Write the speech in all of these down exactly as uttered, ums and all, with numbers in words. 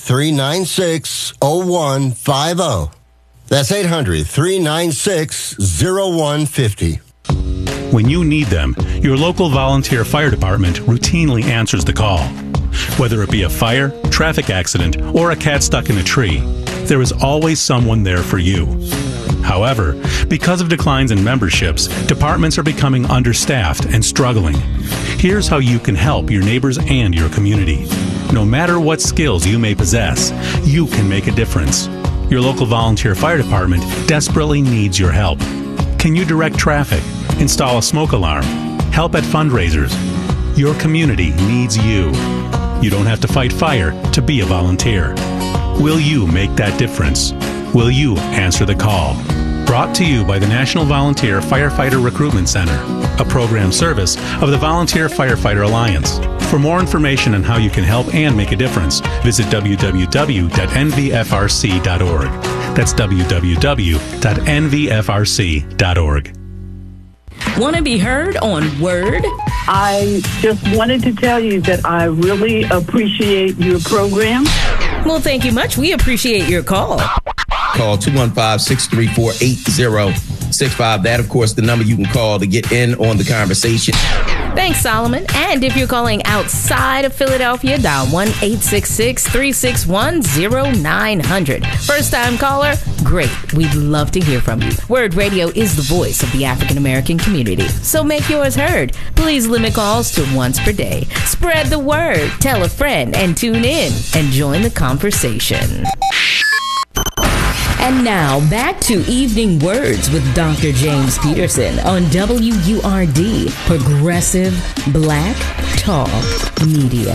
three nine six, zero one five zero. That's eight hundred, three nine six, zero one five zero. When you need them, your local volunteer fire department routinely answers the call. Whether it be a fire, traffic accident, or a cat stuck in a tree, there is always someone there for you. However, because of declines in memberships, departments are becoming understaffed and struggling. Here's how you can help your neighbors and your community. No matter what skills you may possess, you can make a difference. Your local volunteer fire department desperately needs your help. Can you direct traffic, install a smoke alarm, help at fundraisers? Your community needs you. You don't have to fight fire to be a volunteer. Will you make that difference? Will you answer the call? Brought to you by the National Volunteer Firefighter Recruitment Center, a program service of the Volunteer Firefighter Alliance. For more information on how you can help and make a difference, visit w w w dot n v f r c dot org. That's w w w dot n v f r c dot org. Want to be heard on Word? I just wanted to tell you that I really appreciate your program. Well, thank you much. We appreciate your call. Call two one five, six three four, eight zero six five. That, of course, the number you can call to get in on the conversation. Thanks, Solomon. And if you're calling outside of Philadelphia, dial one eight six six, three six one, zero nine zero zero. First-time caller? Great. We'd love to hear from you. Word Radio is the voice of the African-American community, so make yours heard. Please limit calls to once per day. Spread the word, tell a friend, and tune in and join the conversation. And now, back to Evening Words with Doctor James Peterson on W U R D, Progressive Black Talk Media.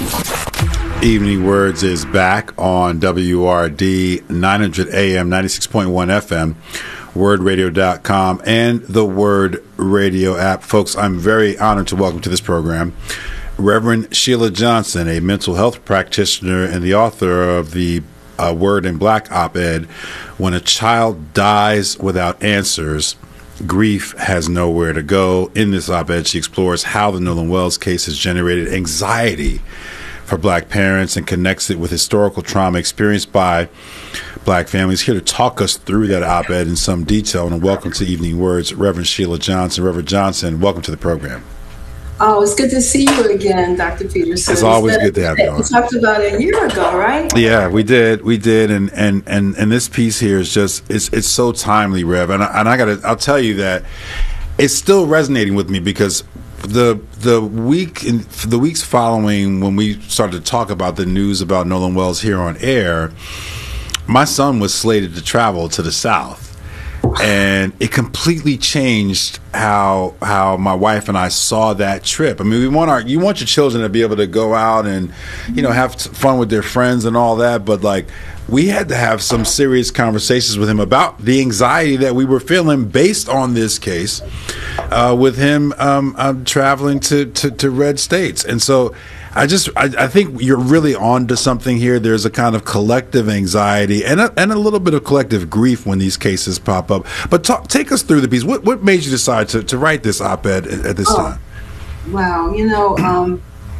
Evening Words is back on W U R D, nine hundred A M, ninety-six point one F M, word radio dot com, and the Word Radio app. Folks, I'm very honored to welcome to this program Reverend Sheila Johnson, a mental health practitioner and the author of the uh, Word in Black op-ed, When a Child Dies Without Answers, Grief Has Nowhere to Go. In this op-ed, she explores how the Nolan Wells case has generated anxiety for Black parents and connects it with historical trauma experienced by Black families. Here to talk us through that op-ed in some detail, and welcome to Evening Words, Reverend Sheila Johnson. Reverend Johnson, welcome to the program. Oh, it's good to see you again, Doctor Peterson. It's always good to have you on. We talked about it a year ago, right? Yeah, we did. We did. And and, and, and this piece here is just, it's it's so timely, Rev. And I, and I got to, I'll tell you that it's still resonating with me because the the week in, the weeks following when we started to talk about the news about Nolan Wells here on air, my son was slated to travel to the South. And it completely changed how how my wife and I saw that trip. I mean, we want our you want your children to be able to go out and, you know, have t- fun with their friends and all that. But like, we had to have some serious conversations with him about the anxiety that we were feeling based on this case, uh, with him um, um, traveling to, to, to red states. And so I just I, I think you're really on to something here. There's a kind of collective anxiety and a, and a little bit of collective grief when these cases pop up. But talk, take us through the piece. What what made you decide to, to write this op-ed at, at this oh, time? Wow, you know, um,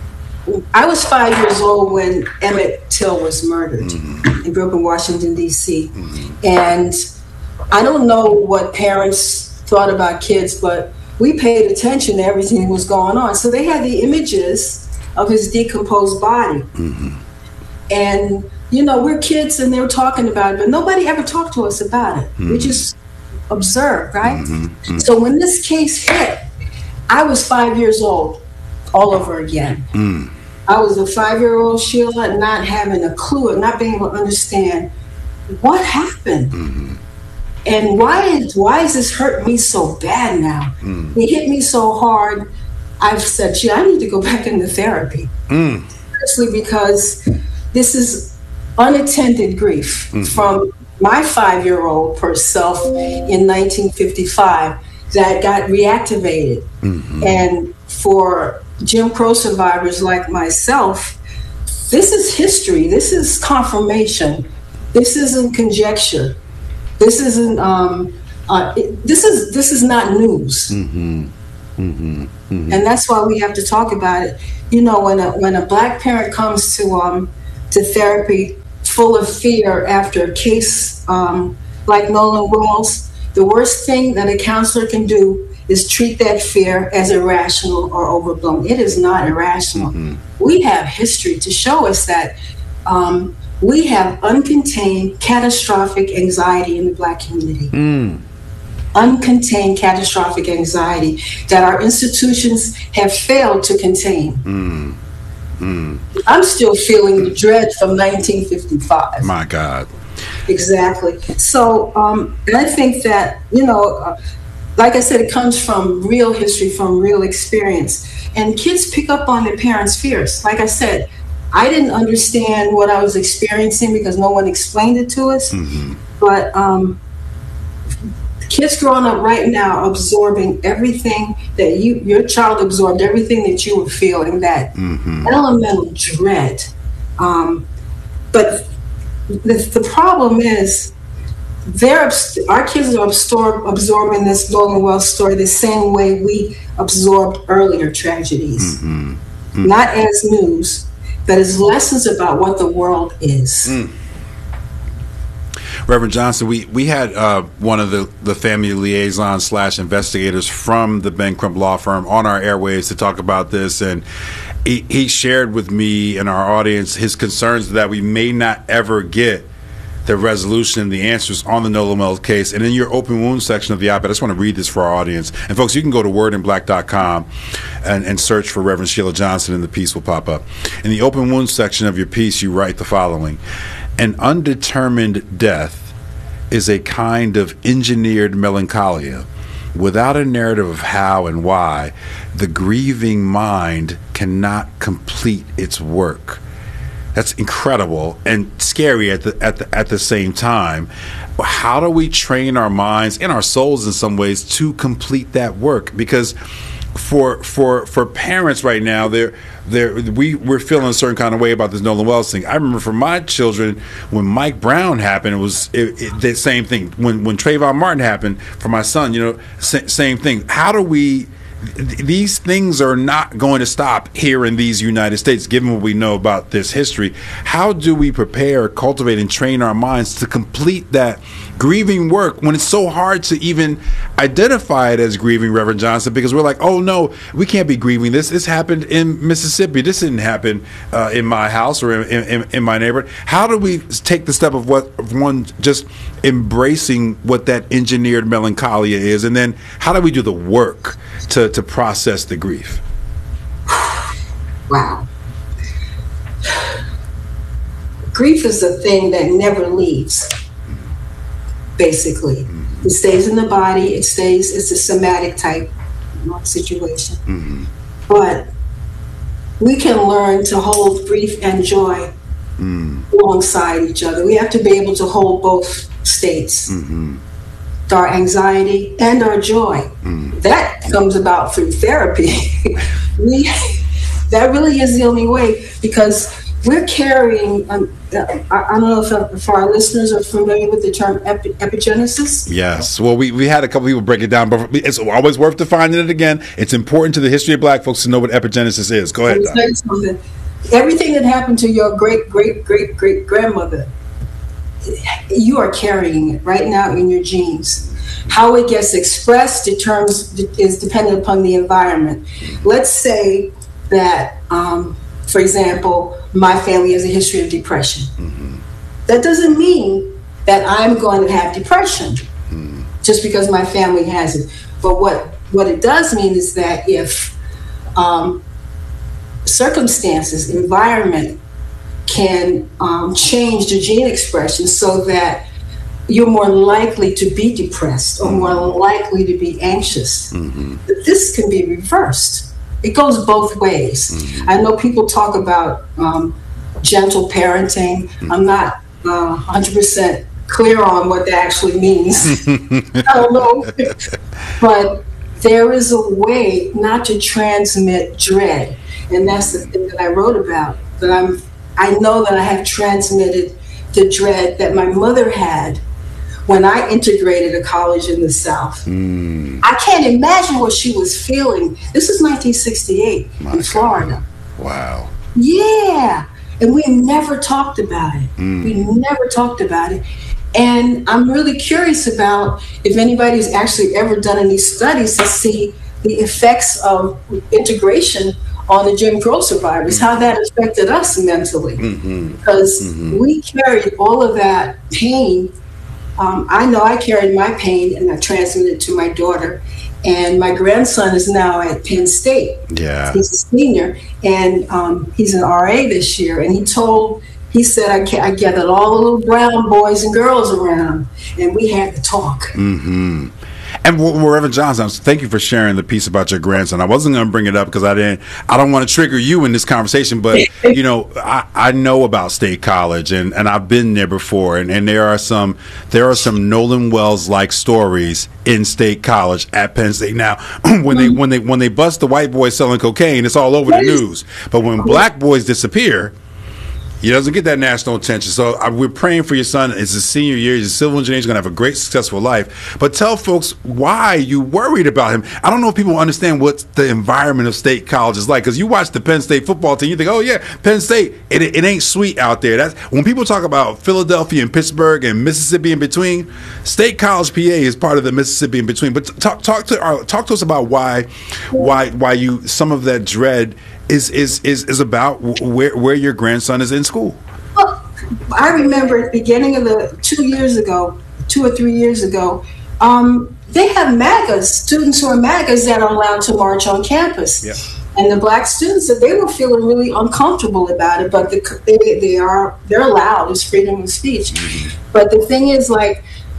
I was five years old when Emmett Till was murdered. Mm-hmm. I grew up in Washington, D C Mm-hmm. And I don't know what parents thought about kids, but we paid attention to everything that was going on. So they had the images of his decomposed body. Mm-hmm. And, you know, we're kids and they were talking about it, but nobody ever talked to us about it. Mm-hmm. We just observed, right? Mm-hmm. Mm-hmm. So when this case hit, I was five years old all over again. Mm. I was a five-year-old Sheila, not having a clue, not being able to understand what happened. Mm-hmm. And why is, why is this hurt me so bad now? Mm. It hit me so hard. I've said, gee, I need to go back into therapy. Mm. Especially because this is unattended grief mm-hmm. from my five-year-old self in nineteen fifty-five that got reactivated. Mm-hmm. And for Jim Crow survivors like myself, this is history. This is confirmation. This isn't conjecture. This isn't. Um, uh, it, this is. This is not news. Mm-hmm. Mm-hmm. Mm-hmm. And that's why we have to talk about it. You know, when a when a Black parent comes to um to therapy, full of fear after a case um, like Nolan Wells, the worst thing that a counselor can do is treat that fear as irrational or overblown. It is not irrational. Mm-hmm. We have history to show us that um, we have uncontained catastrophic anxiety in the Black community. Mm. Uncontained catastrophic anxiety that our institutions have failed to contain. Mm. Mm. I'm still feeling the dread from nineteen fifty-five. My God. Exactly. So um, and I think that, you know, uh, like I said, it comes from real history, from real experience. And kids pick up on their parents' fears. Like I said, I didn't understand what I was experiencing because no one explained it to us. Mm-hmm. But um, kids growing up right now absorbing everything that you, your child absorbed everything that you were feeling, that mm-hmm. elemental dread. Um, but the, the problem is, they're our kids are absorb, absorbing this Nolan Wells story the same way we absorbed earlier tragedies. Mm-hmm. Mm-hmm. Not as news, but as lessons about what the world is. Mm. Reverend Johnson, we, we had uh, one of the, the family liaison slash investigators from the Ben Crump Law Firm on our airwaves to talk about this, and he, he shared with me and our audience his concerns that we may not ever get the resolution and the answers on the Nolan Wells case. And in your open wound section of the op-ed, I just want to read this for our audience. And folks, you can go to word in black dot com and, and search for Reverend Sheila Johnson, and the piece will pop up. In the open wound section of your piece, you write the following: an undetermined death is a kind of engineered melancholia. Without a narrative of how and why, the grieving mind cannot complete its work. That's incredible and scary at the at the at the same time. How do we train our minds and our souls in some ways to complete that work? Because for for for parents right now, they're they're we we're feeling a certain kind of way about this Nolan Wells thing. I remember for my children, when Mike Brown happened, it was it, it, the same thing. When when Trayvon Martin happened for my son, you know, sa- same thing. How do we? These things are not going to stop here in these United States, given what we know about this history. How do we prepare, cultivate, and train our minds to complete that grieving work when it's so hard to even identify it as grieving, Reverend Johnson? Because we're like, oh no, we can't be grieving this. This happened in Mississippi. This didn't happen uh, in my house or in, in, in my neighborhood. How do we take the step of what of one just embracing what that engineered melancholia is, and then how do we do the work to to process the grief? Wow. Grief is a thing that never leaves, basically. Mm-hmm. It stays in the body, it stays, it's a somatic type, you know, situation. Mm-hmm. But we can learn to hold grief and joy mm. alongside each other. We have to be able to hold both states. Mm-hmm. Our anxiety and our joy. Mm. That comes about through therapy. we, that really is the only way, because we're carrying, um, I, I don't know if, if our listeners are familiar with the term epi, epigenesis. Yes. Well, we, we had a couple people break it down, but it's always worth defining it again. It's important to the history of Black folks to know what epigenesis is. Go ahead. Everything that happened to your great, great, great, great grandmother, you are carrying it right now in your genes. How it gets expressed determines is dependent upon the environment. Let's say that, um, for example, my family has a history of depression. Mm-hmm. That doesn't mean that I'm going to have depression mm-hmm. just because my family has it. But what, what it does mean is that if um, circumstances, environment, can um, change the gene expression so that you're more likely to be depressed or more likely to be anxious. Mm-hmm. But this can be reversed. It goes both ways. Mm-hmm. I know people talk about um, gentle parenting. Mm-hmm. I'm not uh, one hundred percent clear on what that actually means. I don't know. But there is a way not to transmit dread. And that's the thing that I wrote about, that I'm I know that I have transmitted the dread that my mother had when I integrated a college in the South. Mm. I can't imagine what she was feeling. This is nineteen sixty-eight My in Florida. God. Wow. Yeah. and we never talked about it. Mm. We never talked about it. And I'm really curious about if anybody's actually ever done any studies to see the effects of integration on the Jim Crow survivors, how that affected us mentally. Mm-hmm. Because mm-hmm. we carried all of that pain. Um, I know I carried my pain and I transmitted it to my daughter. And my grandson is now at Penn State. Yeah. He's a senior, and um, he's an R A this year. And he told, he said, I, ca- I gathered all the little brown boys and girls around, and we had to talk. Mm-hmm. And Reverend Johnson, thank you for sharing the piece about your grandson. I wasn't going to bring it up because I didn't. I don't want to trigger you in this conversation, but you know, I, I know about State College, and, and I've been there before, and, and there are some there are some Nolan Wells like stories in State College at Penn State. Now, when they when they when they bust the white boys selling cocaine, it's all over the news. But when black boys disappear, he doesn't get that national attention. So uh, we're praying for your son. It's his senior year. He's a civil engineer. He's going to have a great, successful life. But tell folks why you worried about him. I don't know if people understand what the environment of State College is like. Because you watch the Penn State football team, you think, oh, yeah, Penn State, it, it ain't sweet out there. That's when people talk about Philadelphia and Pittsburgh and Mississippi in between, State College, P A is part of the Mississippi in between. But talk talk to our, talk to us about why why why you some of that dread is is is is about where where your grandson is in school. Well, I remember at the beginning of the two years ago, two or three years ago, um, they have MAGAs, students who are MAGAs that are allowed to march on campus. Yeah. And the black students, they were feeling really uncomfortable about it, but the, they they are they're allowed. It's freedom of speech. Mm-hmm. But the thing is, like,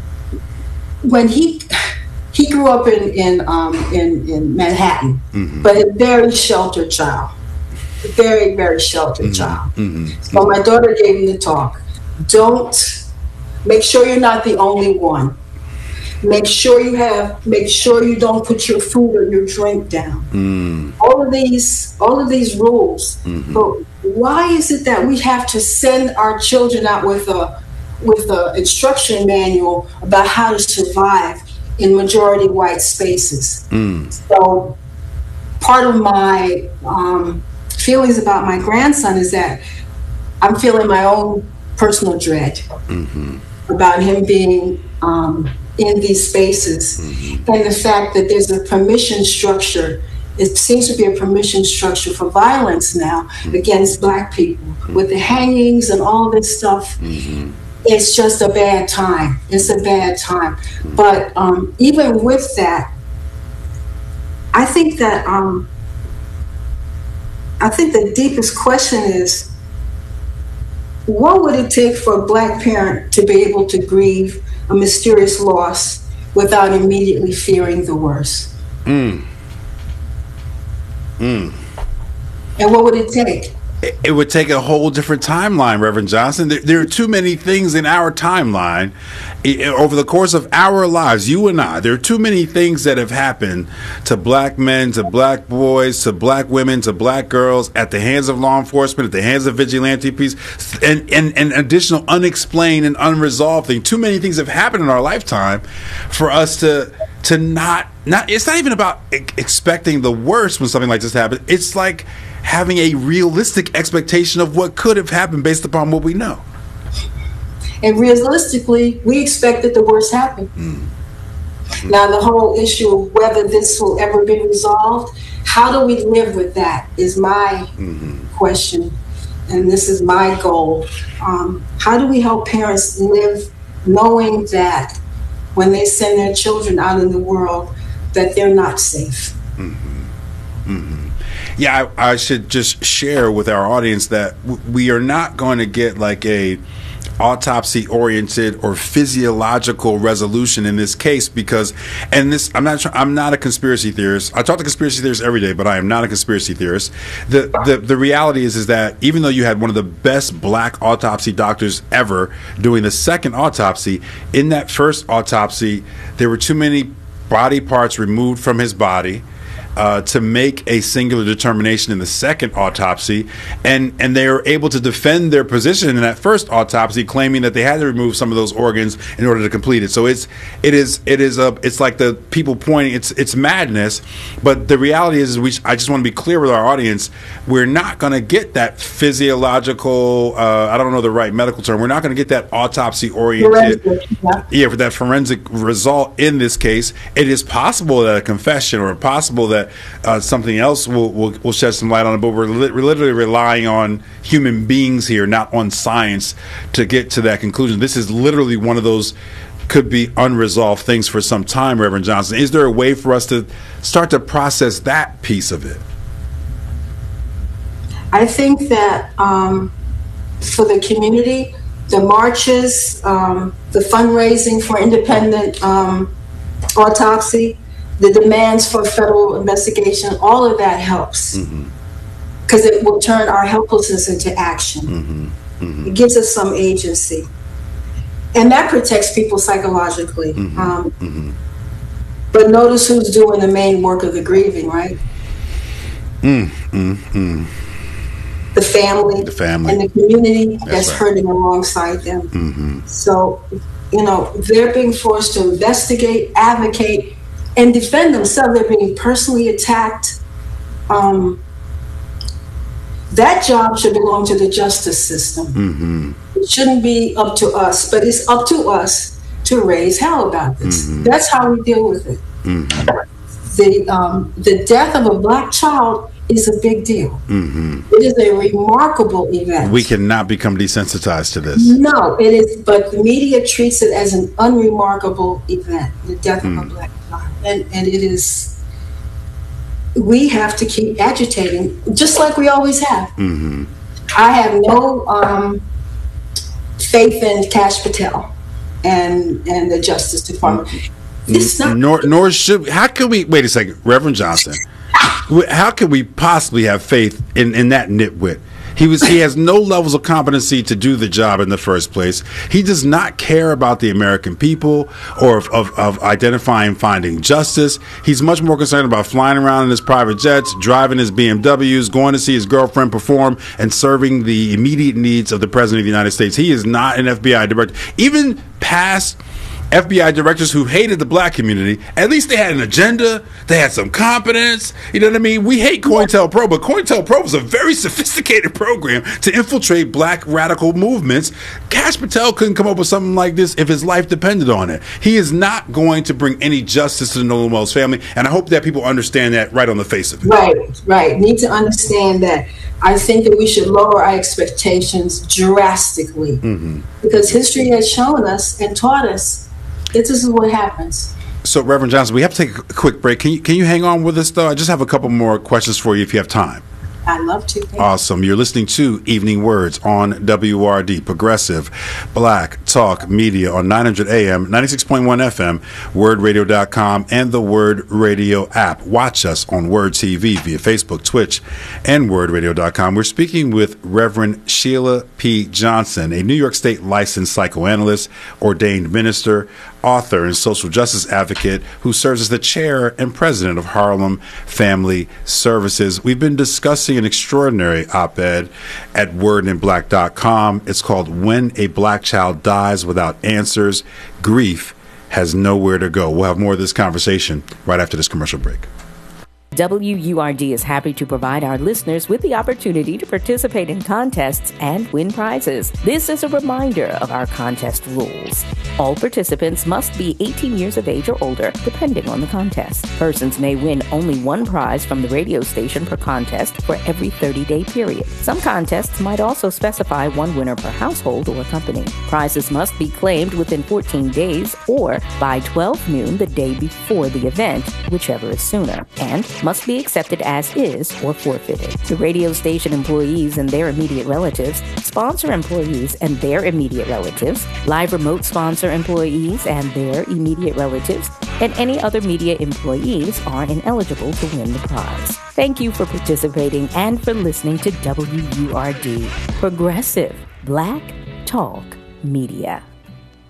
when he he grew up in in um, in, in Manhattan, mm-hmm. but a very sheltered child. Very, very sheltered mm-hmm. child. Mm-hmm. So my daughter gave me the talk. Don't, make sure you're not the only one. Make sure you have, make sure you don't put your food or your drink down. Mm. All of these, all of these rules. Mm-hmm. But why is it that we have to send our children out with a, with an instruction manual about how to survive in majority white spaces? Mm. So part of my, um, feelings about my grandson is that I'm feeling my own personal dread mm-hmm. about him being um, in these spaces, mm-hmm. and the fact that there's a permission structure. It seems to be a permission structure for violence now mm-hmm. against black people mm-hmm. with the hangings and all this stuff. Mm-hmm. It's just a bad time. It's a bad time. Mm-hmm. But um, even with that, I think that um, I think the deepest question is, what would it take for a black parent to be able to grieve a mysterious loss without immediately fearing the worst? Mm. Mm. And what would it take? It, it would take a whole different timeline, Reverend Johnson. There, there are too many things in our timeline it, over the course of our lives, you and I. There are too many things that have happened to black men, to black boys, to black women, to black girls at the hands of law enforcement, at the hands of vigilante peace, and, and, and additional unexplained and unresolved things. Too many things have happened in our lifetime for us to to not not. It's not even about expecting the worst when something like this happens. It's like having a realistic expectation of what could have happened based upon what we know. And realistically, we expect that the worst happen. Mm. Now, the whole issue of whether this will ever be resolved, how do we live with that is my mm-hmm. question. And this is my goal. Um, how do we help parents live knowing that when they send their children out in the world, that they're not safe? Mm-hmm. Mm-hmm. Yeah, I, I should just share with our audience that w- we are not going to get like a autopsy-oriented or physiological resolution in this case because, and this, I'm not, I'm not a conspiracy theorist. I talk to conspiracy theorists every day, but I am not a conspiracy theorist. The, the, the reality is, is that even though you had one of the best black autopsy doctors ever doing the second autopsy, in that first autopsy, there were too many body parts removed from his body. uh, to make a singular determination in the second autopsy, and and they were able to defend their position in that first autopsy, claiming that they had to remove some of those organs in order to complete it. So it's it is it is a it's like the people pointing it's it's madness, but the reality is, is we I just want to be clear with our audience, we're not going to get that physiological uh, I don't know the right medical term, we're not going to get that autopsy oriented yeah. yeah for that forensic result in this case. It is possible that a confession or possible that uh, something else will, will will shed some light on it, but we're, li- we're literally relying on human beings here, not on science, to get to that conclusion. This is literally one of those could be unresolved things for some time, Reverend Johnson. Is there a way for us to start to process that piece of it? I think that um, for the community, the marches, um, the fundraising for independent um, autopsy, the demands for federal investigation, all of that helps. Because mm-hmm. it will turn our helplessness into action. Mm-hmm. Mm-hmm. It gives us some agency. And that protects people psychologically. Mm-hmm. Um, mm-hmm. But notice who's doing the main work of the grieving, right? Mm-hmm. The family, the family, and the community that's, that's right. hurting alongside them. Mm-hmm. So, you know, they're being forced to investigate, advocate, and defend themselves. They're being personally attacked. Um, that job should belong to the justice system. Mm-hmm. It shouldn't be up to us, but it's up to us to raise hell about this. Mm-hmm. That's how we deal with it. Mm-hmm. The um, the death of a black child is a big deal. Mm-hmm. It is a remarkable event. We cannot become desensitized to this. No, it is, but the media treats it as an unremarkable event, the death mm. of a black child. And, and it is, we have to keep agitating, just like we always have. Mm-hmm. I have no um, faith in Kash Patel and, and the Justice Department. Mm-hmm. It's not. Nor, nor should, how can we, wait a second, Reverend Johnson. How can we possibly have faith in, in that nitwit? He was he has no levels of competency to do the job in the first place. He does not care about the American people or of, of, of identifying, finding justice. He's much more concerned about flying around in his private jets, driving his B M Ws, going to see his girlfriend perform, and serving the immediate needs of the President of the United States. He is not an F B I director. Even past F B I directors who hated the black community, at least they had an agenda. They had some competence. You know what I mean? We hate COINTELPRO, but COINTELPRO was a very sophisticated program to infiltrate black radical movements. Kash Patel couldn't come up with something like this if his life depended on it. He is not going to bring any justice to the Nolan Wells family, and I hope that people understand that right on the face of it. Right, right. Need to understand that. I think that we should lower our expectations drastically mm-hmm. because history has shown us and taught us this is what happens. So, Reverend Johnson, we have to take a quick break. Can you can you hang on with us, though? I just have a couple more questions for you if you have time. I'd love to. Awesome. You're listening to Evening Words on W R D, Progressive Black Talk Media on nine hundred A M, ninety-six point one F M, word radio dot com, and the Word Radio app. Watch us on Word T V via Facebook, Twitch, and word radio dot com. We're speaking with Reverend Sheila P. Johnson, a New York State licensed psychoanalyst, ordained minister, author, and social justice advocate who serves as the chair and president of Harlem Family Services. We've been discussing an extraordinary op-ed at word in black dot com. It's called When a Black Child Dies Without Answers, Grief Has Nowhere to Go. We'll have more of this conversation right after this commercial break. W U R D is happy to provide our listeners with the opportunity to participate in contests and win prizes. This is a reminder of our contest rules. All participants must be eighteen years of age or older, depending on the contest. Persons may win only one prize from the radio station per contest for every thirty-day period. Some contests might also specify one winner per household or company. Prizes must be claimed within fourteen days or by twelve noon the day before the event, whichever is sooner, and must be accepted as is or forfeited. The radio station employees and their immediate relatives, sponsor employees and their immediate relatives, live remote sponsor employees and their immediate relatives, and any other media employees are ineligible to win the prize. Thank you for participating and for listening to W U R D, Progressive Black Talk Media.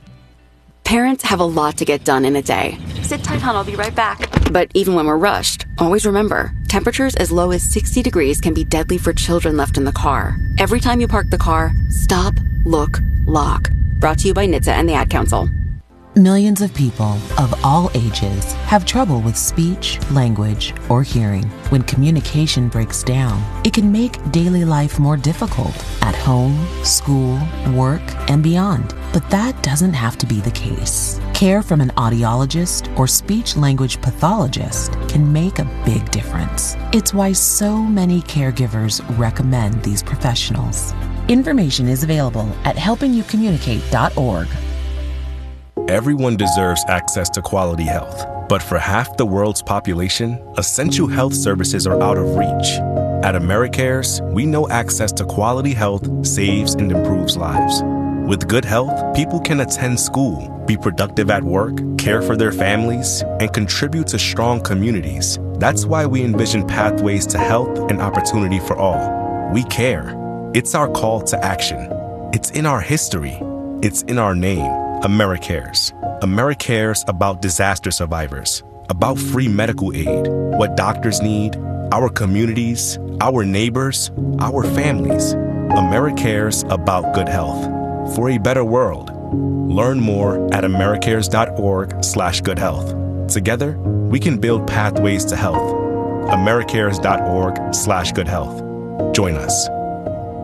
Parents have a lot to get done in a day. Sit tight, hon. I'll be right back. But even when we're rushed, Always remember, temperatures as low as sixty degrees can be deadly for children left in the car. Every time you park the car, stop, look, lock. Brought to you by N H T S A and the Ad Council. Millions of people of all ages have trouble with speech, language, or hearing. When communication breaks down, it can make daily life more difficult at home, school, work, and beyond. But that doesn't have to be the case. Care from an audiologist or speech-language pathologist can make a big difference. It's why so many caregivers recommend these professionals. Information is available at helping you communicate dot org. Everyone deserves access to quality health, but for half the world's population, essential health services are out of reach. At AmeriCares, we know access to quality health saves and improves lives. With good health, people can attend school, be productive at work, care for their families, and contribute to strong communities. That's why we envision pathways to health and opportunity for all. We care. It's our call to action. It's in our history. It's in our name. AmeriCares. AmeriCares about disaster survivors, about free medical aid, what doctors need, our communities, our neighbors, our families. AmeriCares about good health. For a better world. Learn more at americares.org slash good health. Together, we can build pathways to health. americares.org slash good health. Join us.